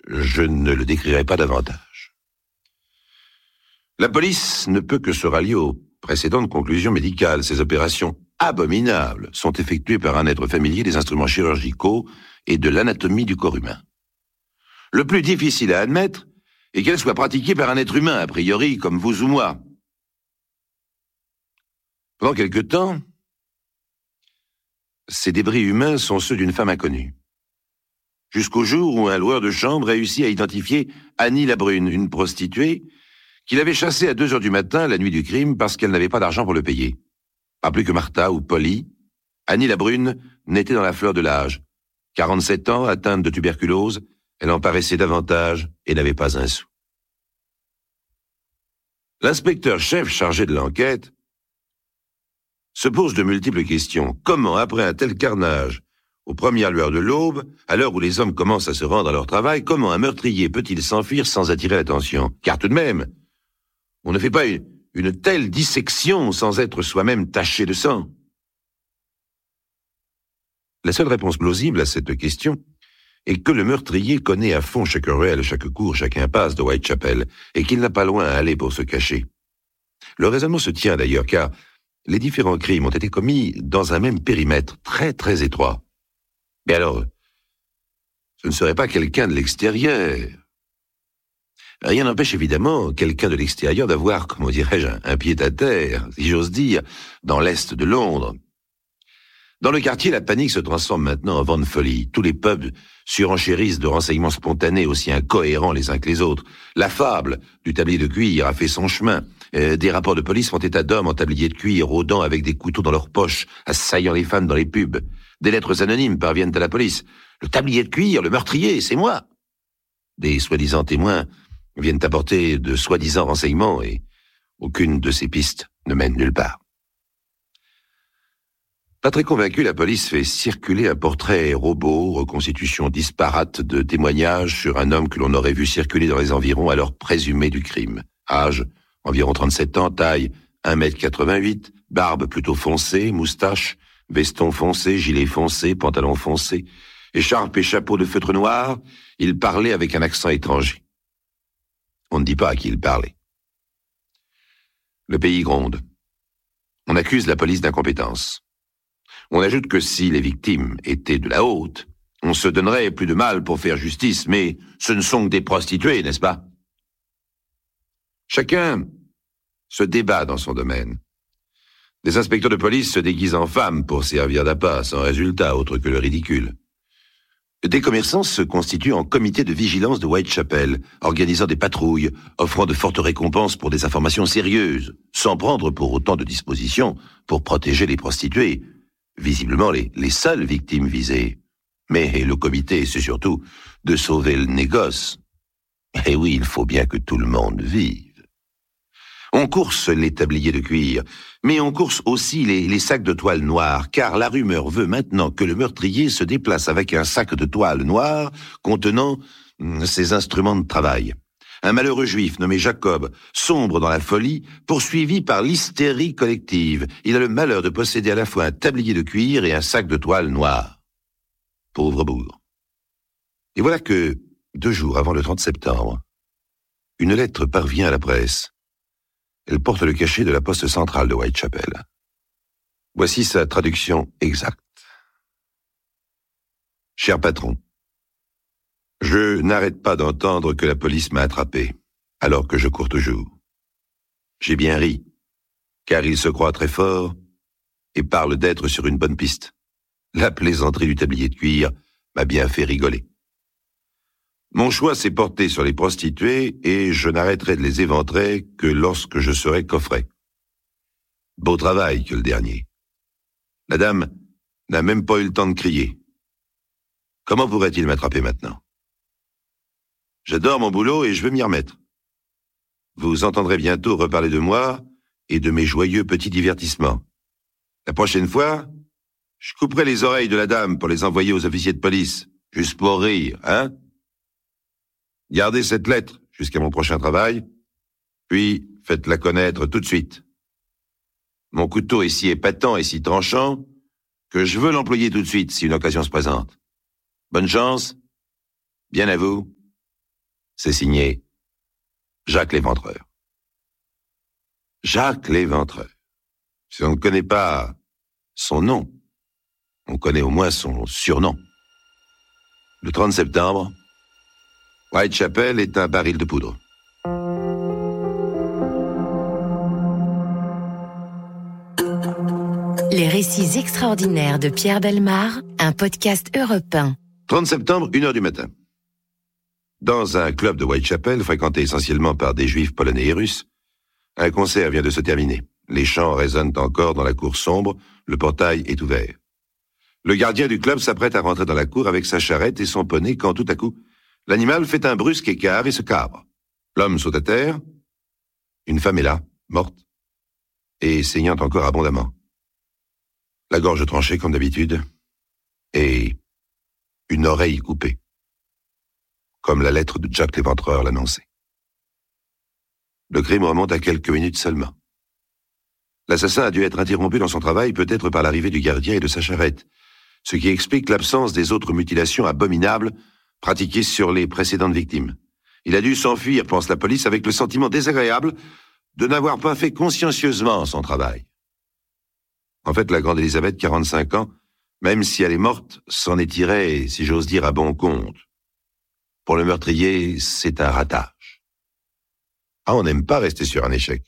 je ne le décrirai pas davantage. La police ne peut que se rallier aux précédentes conclusions médicales. Ces opérations abominables sont effectuées par un être familier des instruments chirurgicaux et de l'anatomie du corps humain. Le plus difficile à admettre est qu'elles soient pratiquées par un être humain, a priori, comme vous ou moi. Pendant quelque temps, ces débris humains sont ceux d'une femme inconnue. Jusqu'au jour où un loueur de chambre réussit à identifier Annie Labrune, une prostituée, qu'il avait chassée à 2 heures du matin, la nuit du crime, parce qu'elle n'avait pas d'argent pour le payer. Pas plus que Martha ou Polly, Annie Labrune n'était dans la fleur de l'âge. 47 ans, atteinte de tuberculose, elle en paraissait davantage et n'avait pas un sou. L'inspecteur-chef chargé de l'enquête se pose de multiples questions. Comment, après un tel carnage, aux premières lueurs de l'aube, à l'heure où les hommes commencent à se rendre à leur travail, comment un meurtrier peut-il s'enfuir sans attirer l'attention? Car tout de même, on ne fait pas une telle dissection sans être soi-même taché de sang. La seule réponse plausible à cette question est que le meurtrier connaît à fond chaque ruelle, chaque cour, chaque impasse de Whitechapel, et qu'il n'a pas loin à aller pour se cacher. Le raisonnement se tient d'ailleurs, car les différents crimes ont été commis dans un même périmètre très très étroit. Mais alors, ce ne serait pas quelqu'un de l'extérieur. Rien n'empêche évidemment quelqu'un de l'extérieur d'avoir, comment dirais-je, un pied-à-terre, si j'ose dire, dans l'est de Londres. Dans le quartier, la panique se transforme maintenant en vent de folie. Tous les pubs surenchérissent de renseignements spontanés aussi incohérents les uns que les autres. La fable du tablier de cuir a fait son chemin. Des rapports de police font état d'hommes en tablier de cuir, rôdant avec des couteaux dans leurs poches, assaillant les femmes dans les pubs. Des lettres anonymes parviennent à la police. Le tablier de cuir, le meurtrier, c'est moi. Des soi-disant témoins viennent apporter de soi-disant renseignements et aucune de ces pistes ne mène nulle part. Pas très convaincu, la police fait circuler un portrait robot, reconstitution disparate de témoignages sur un homme que l'on aurait vu circuler dans les environs à l'heure présumée du crime. Âge, environ 37 ans, taille 1m88, barbe plutôt foncée, moustache, veston foncé, gilet foncé, pantalon foncé, écharpe et chapeau de feutre noir. Il parlait avec un accent étranger. On ne dit pas à qui il parlait. Le pays gronde. On accuse la police d'incompétence. On ajoute que si les victimes étaient de la haute, on se donnerait plus de mal pour faire justice, mais ce ne sont que des prostituées, n'est-ce pas? Chacun se débat dans son domaine. Des inspecteurs de police se déguisent en femmes pour servir d'appât, sans résultat autre que le ridicule. Des commerçants se constituent en comité de vigilance de Whitechapel, organisant des patrouilles, offrant de fortes récompenses pour des informations sérieuses, sans prendre pour autant de dispositions pour protéger les prostituées, visiblement les seules victimes visées. Mais le comité, c'est surtout de sauver le négoce. Et oui, il faut bien que tout le monde vive. On course les tabliers de cuir, mais on course aussi les sacs de toile noire, car la rumeur veut maintenant que le meurtrier se déplace avec un sac de toile noire contenant ses instruments de travail. Un malheureux juif nommé Jacob sombre dans la folie, poursuivi par l'hystérie collective. Il a le malheur de posséder à la fois un tablier de cuir et un sac de toile noire. Pauvre bougre. Et voilà que, 2 jours avant le 30 septembre, une lettre parvient à la presse. Elle porte le cachet de la poste centrale de Whitechapel. Voici sa traduction exacte. Cher patron, je n'arrête pas d'entendre que la police m'a attrapé, alors que je cours toujours. J'ai bien ri, car il se croit très fort et parle d'être sur une bonne piste. La plaisanterie du tablier de cuir m'a bien fait rigoler. Mon choix s'est porté sur les prostituées et je n'arrêterai de les éventrer que lorsque je serai coffret. Beau travail que le dernier. La dame n'a même pas eu le temps de crier. Comment pourrait-il m'attraper maintenant? J'adore mon boulot et je veux m'y remettre. Vous entendrez bientôt reparler de moi et de mes joyeux petits divertissements. La prochaine fois, je couperai les oreilles de la dame pour les envoyer aux officiers de police, juste pour rire, hein? Gardez cette lettre jusqu'à mon prochain travail, puis faites-la connaître tout de suite. Mon couteau est si épatant et si tranchant que je veux l'employer tout de suite si une occasion se présente. Bonne chance, bien à vous, C'est signé Jacques l'Éventreur. Jacques l'Éventreur. Si on ne connaît pas son nom, on connaît au moins son surnom. Le 30 septembre, Whitechapel est un baril de poudre. Les récits extraordinaires de Pierre Bellemare, un podcast Europe 1. 30 septembre, 1h du matin. Dans un club de Whitechapel, fréquenté essentiellement par des juifs polonais et russes, un concert vient de se terminer. Les chants résonnent encore dans la cour sombre, le portail est ouvert. Le gardien du club s'apprête à rentrer dans la cour avec sa charrette et son poney quand tout à coup, l'animal fait un brusque écart et se cabre. L'homme saute à terre. Une femme est là, morte, et saignant encore abondamment. La gorge tranchée comme d'habitude, et une oreille coupée, comme la lettre de Jacques l'Éventreur l'annonçait. Le crime remonte à quelques minutes seulement. L'assassin a dû être interrompu dans son travail, peut-être par l'arrivée du gardien et de sa charrette, ce qui explique l'absence des autres mutilations abominables pratiquées sur les précédentes victimes. Il a dû s'enfuir, pense la police, avec le sentiment désagréable de n'avoir pas fait consciencieusement son travail. En fait, la grande Élisabeth, 45 ans, même si elle est morte, s'en est tirée, si j'ose dire, à bon compte. Pour le meurtrier, c'est un ratage. Ah, on n'aime pas rester sur un échec.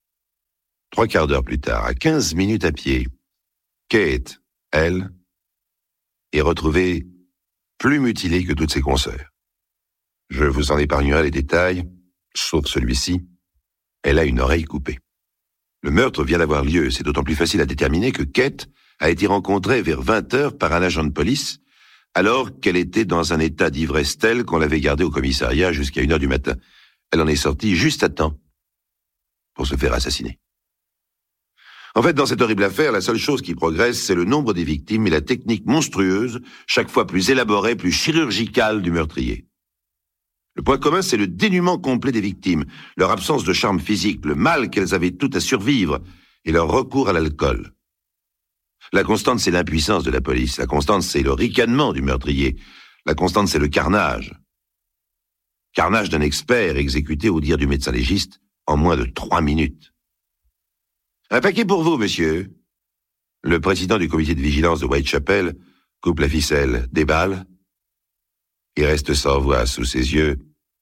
3 quarts d'heure plus tard, à 15 minutes à pied, Kate, elle, est retrouvée plus mutilée que toutes ses consoeurs. Je vous en épargnerai les détails, sauf celui-ci. Elle a une oreille coupée. Le meurtre vient d'avoir lieu, c'est d'autant plus facile à déterminer que Kate a été rencontrée vers 20h par un agent de police, alors qu'elle était dans un état d'ivresse tel qu'on l'avait gardée au commissariat jusqu'à 1h du matin. Elle en est sortie juste à temps pour se faire assassiner. En fait, dans cette horrible affaire, la seule chose qui progresse, c'est le nombre des victimes et la technique monstrueuse, chaque fois plus élaborée, plus chirurgicale du meurtrier. Le point commun, c'est le dénuement complet des victimes, leur absence de charme physique, le mal qu'elles avaient tout à survivre et leur recours à l'alcool. La constante, c'est l'impuissance de la police. La constante, c'est le ricanement du meurtrier. La constante, c'est le carnage. Carnage d'un expert exécuté au dire du médecin légiste en moins de 3 minutes. Un paquet pour vous, monsieur. Le président du comité de vigilance de Whitechapel coupe la ficelle, déballe, et reste sans voix sous ses yeux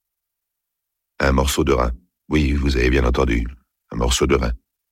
un morceau de rein. Oui, vous avez bien entendu, un morceau de rein.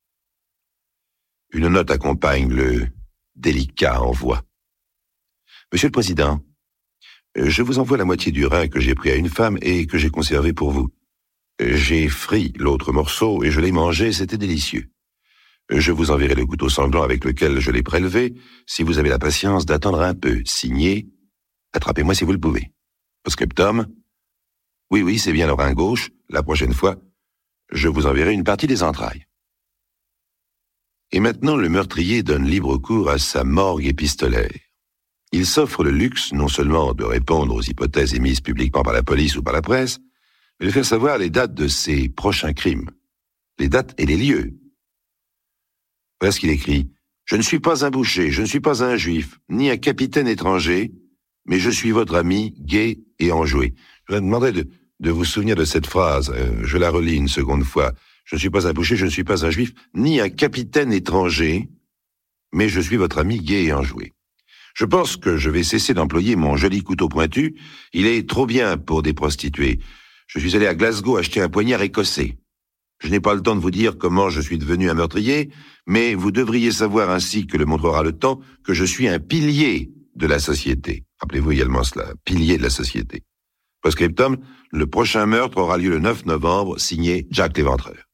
Une note accompagne le délicat envoi. Monsieur le président, je vous envoie la moitié du rein que j'ai pris à une femme et que j'ai conservé pour vous. J'ai frit l'autre morceau et je l'ai mangé, c'était délicieux. Je vous enverrai le couteau sanglant avec lequel je l'ai prélevé, si vous avez la patience d'attendre un peu. Signé, attrapez-moi si vous le pouvez. Post-scriptum. Oui, c'est bien le rein gauche. La prochaine fois, je vous enverrai une partie des entrailles. Et maintenant, le meurtrier donne libre cours à sa morgue épistolaire. Il s'offre le luxe non seulement de répondre aux hypothèses émises publiquement par la police ou par la presse, mais de faire savoir les dates de ses prochains crimes. Les dates et les lieux. Voilà ce qu'il écrit. « Je ne suis pas un boucher, je ne suis pas un juif, ni un capitaine étranger, mais je suis votre ami, gai et enjoué. » Je vous demanderai de vous souvenir de cette phrase. Je la relis une seconde fois. « Je ne suis pas un boucher, je ne suis pas un juif, ni un capitaine étranger, mais je suis votre ami, gai et enjoué. » Je pense que je vais cesser d'employer mon joli couteau pointu. Il est trop bien pour des prostituées. Je suis allé à Glasgow acheter un poignard écossais. Je n'ai pas le temps de vous dire comment je suis devenu un meurtrier, mais vous devriez savoir, ainsi que le montrera le temps, que je suis un pilier de la société. Rappelez-vous également cela, pilier de la société. Post-scriptum, le prochain meurtre aura lieu le 9 novembre, signé Jacques l'Éventreur.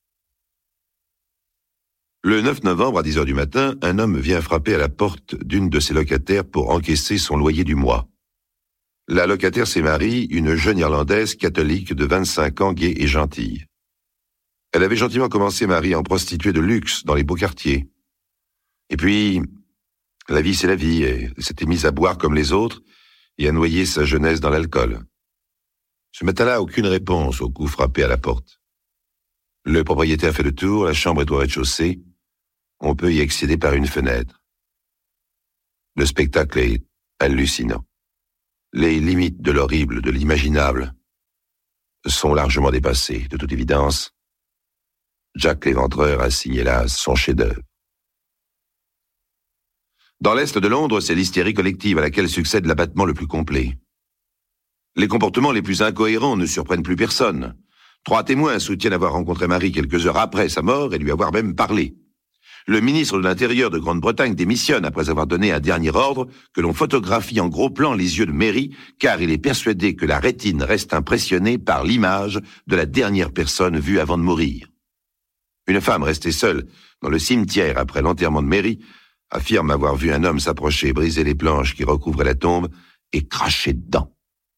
Le 9 novembre, à 10h du matin, un homme vient frapper à la porte d'une de ses locataires pour encaisser son loyer du mois. La locataire, c'est Marie, une jeune Irlandaise catholique de 25 ans, gaie et gentille. Elle avait gentiment commencé, Marie, en prostituée de luxe dans les beaux quartiers. Et puis, la vie c'est la vie, et elle s'était mise à boire comme les autres et à noyer sa jeunesse dans l'alcool. Ce matin-là, aucune réponse au coup frappé à la porte. Le propriétaire fait le tour, la chambre est au rez-de-chaussée, on peut y accéder par une fenêtre. Le spectacle est hallucinant. Les limites de l'horrible, de l'imaginable, sont largement dépassés. De toute évidence, Jack l'Éventreur a signé là son chef-d'œuvre. Dans l'Est de Londres, c'est l'hystérie collective à laquelle succède l'abattement le plus complet. Les comportements les plus incohérents ne surprennent plus personne. 3 témoins soutiennent avoir rencontré Marie quelques heures après sa mort et lui avoir même parlé. Le ministre de l'Intérieur de Grande-Bretagne démissionne après avoir donné un dernier ordre que l'on photographie en gros plan les yeux de Mary, car il est persuadé que la rétine reste impressionnée par l'image de la dernière personne vue avant de mourir. Une femme restée seule dans le cimetière après l'enterrement de Mary affirme avoir vu un homme s'approcher, briser les planches qui recouvraient la tombe et cracher dedans.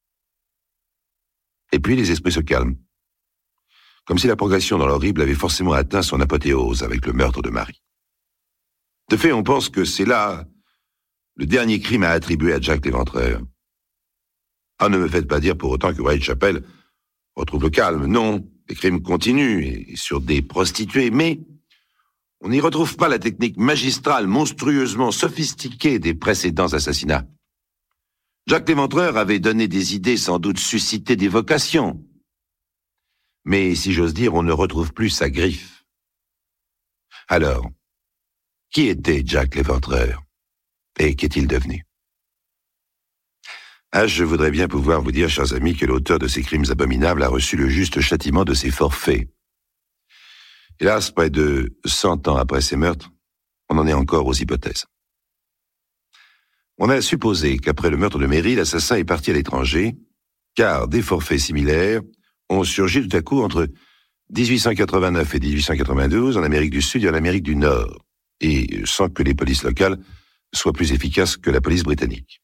Et puis les esprits se calment, comme si la progression dans l'horrible avait forcément atteint son apothéose avec le meurtre de Marie. De fait, on pense que c'est là le dernier crime à attribuer à Jack l'Éventreur. Ah, ne me faites pas dire pour autant que Whitechapel retrouve le calme. Non, les crimes continuent, et sur des prostituées, mais on n'y retrouve pas la technique magistrale, monstrueusement sophistiquée des précédents assassinats. Jack l'Éventreur avait donné des idées, sans doute suscité des vocations. Mais, si j'ose dire, on ne retrouve plus sa griffe. Alors, qui était Jack l'Éventreur? Et qu'est-il devenu? Ah, je voudrais bien pouvoir vous dire, chers amis, que l'auteur de ces crimes abominables a reçu le juste châtiment de ses forfaits. Hélas, près de 100 ans après ces meurtres, on en est encore aux hypothèses. On a supposé qu'après le meurtre de Mary, l'assassin est parti à l'étranger, car des forfaits similaires ont surgi tout à coup entre 1889 et 1892 en Amérique du Sud et en Amérique du Nord, et sans que les polices locales soient plus efficaces que la police britannique.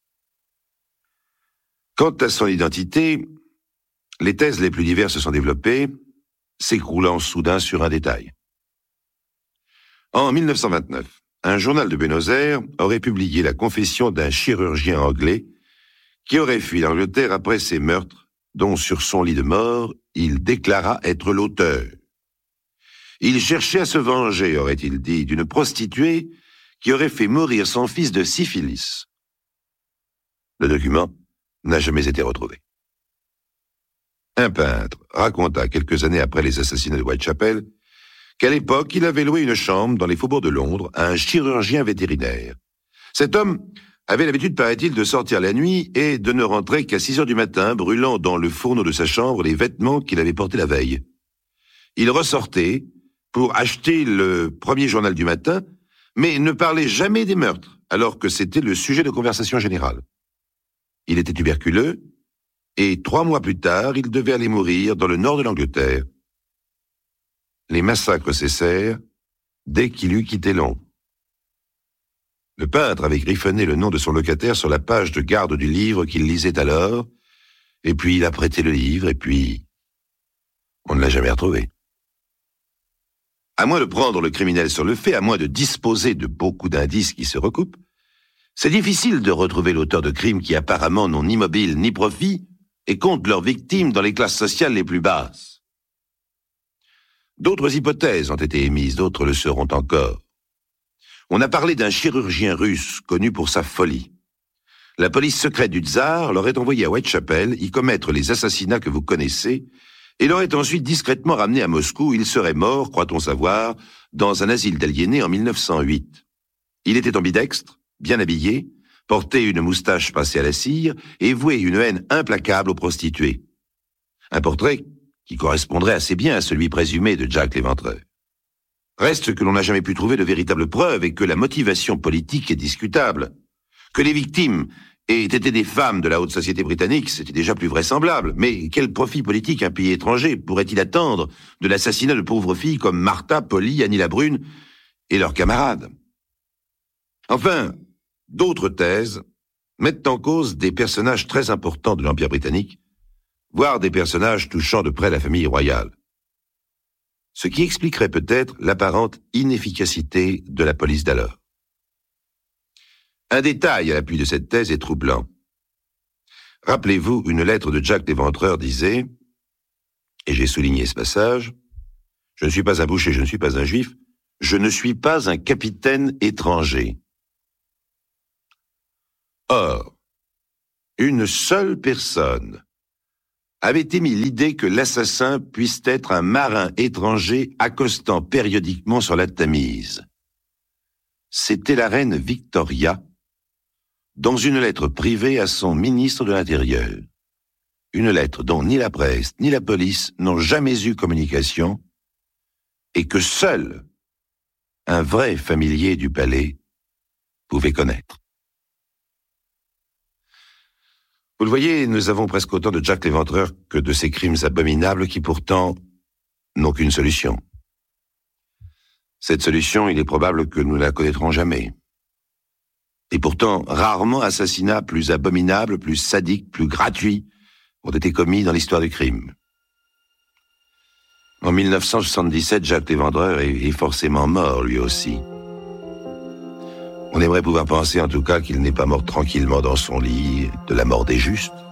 Quant à son identité, les thèses les plus diverses se sont développées, s'écroulant soudain sur un détail. En 1929, un journal de Buenos Aires aurait publié la confession d'un chirurgien anglais qui aurait fui l'Angleterre après ses meurtres, dont sur son lit de mort, il déclara être l'auteur. Il cherchait à se venger, aurait-il dit, d'une prostituée qui aurait fait mourir son fils de syphilis. Le document n'a jamais été retrouvé. Un peintre raconta quelques années après les assassinats de Whitechapel qu'à l'époque, il avait loué une chambre dans les faubourgs de Londres à un chirurgien vétérinaire. Cet homme avait l'habitude, paraît-il, de sortir la nuit et de ne rentrer qu'à 6 heures du matin, brûlant dans le fourneau de sa chambre les vêtements qu'il avait portés la veille. Il ressortait pour acheter le premier journal du matin, mais ne parlait jamais des meurtres, alors que c'était le sujet de conversation générale. Il était tuberculeux, et 3 mois plus tard, il devait aller mourir dans le nord de l'Angleterre. Les massacres cessèrent dès qu'il eut quitté Londres. Le peintre avait griffonné le nom de son locataire sur la page de garde du livre qu'il lisait alors, et puis il a prêté le livre, et puis on ne l'a jamais retrouvé. À moins de prendre le criminel sur le fait, à moins de disposer de beaucoup d'indices qui se recoupent, c'est difficile de retrouver l'auteur de crimes qui apparemment n'ont ni mobile ni profit et comptent leurs victimes dans les classes sociales les plus basses. D'autres hypothèses ont été émises, d'autres le seront encore. On a parlé d'un chirurgien russe connu pour sa folie. La police secrète du tsar l'aurait envoyé à Whitechapel y commettre les assassinats que vous connaissez et l'aurait ensuite discrètement ramené à Moscou où il serait mort, croit-on savoir, dans un asile d'aliénés en 1908. Il était ambidextre, bien habillé, portait une moustache passée à la cire et vouait une haine implacable aux prostituées. Un portrait qui correspondrait assez bien à celui présumé de Jack l'Éventreur. Reste que l'on n'a jamais pu trouver de véritables preuves et que la motivation politique est discutable. Que les victimes aient été des femmes de la haute société britannique, c'était déjà plus vraisemblable. Mais quel profit politique un pays étranger pourrait-il attendre de l'assassinat de pauvres filles comme Martha, Polly, Annie la Brune et leurs camarades? Enfin, d'autres thèses mettent en cause des personnages très importants de l'Empire britannique, voire des personnages touchant de près la famille royale. Ce qui expliquerait peut-être l'apparente inefficacité de la police d'alors. Un détail à l'appui de cette thèse est troublant. Rappelez-vous, une lettre de Jack l'Éventreur disait, et j'ai souligné ce passage, « Je ne suis pas un boucher, je ne suis pas un juif, je ne suis pas un capitaine étranger. » Or, une seule personne avait émis l'idée que l'assassin puisse être un marin étranger accostant périodiquement sur la Tamise. C'était la reine Victoria, dans une lettre privée à son ministre de l'Intérieur. Une lettre dont ni la presse ni la police n'ont jamais eu communication et que seul un vrai familier du palais pouvait connaître. Vous le voyez, nous avons presque autant de Jack l'Éventreur que de ces crimes abominables qui pourtant n'ont qu'une solution. Cette solution, il est probable que nous ne la connaîtrons jamais. Et pourtant, rarement assassinats plus abominables, plus sadiques, plus gratuits ont été commis dans l'histoire du crime. En 1977, Jack l'Éventreur est forcément mort, lui aussi. On aimerait pouvoir penser en tout cas qu'il n'est pas mort tranquillement dans son lit, de la mort des justes.